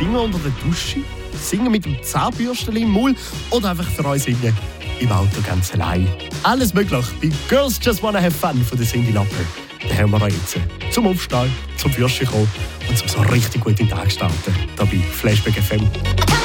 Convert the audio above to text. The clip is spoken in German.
singen unter der Dusche, singen mit dem Zahnbürstchen im Mund oder einfach für euch singen im Auto ganz allein. Alles möglich bei Girls Just Wanna Have Fun von der Cyndi Lauper. Da haben wir euch jetzt zum Aufstehen, zum Fürstchen kommen und zum so richtig gut in den Tag starten. Hier bei Flashback FM.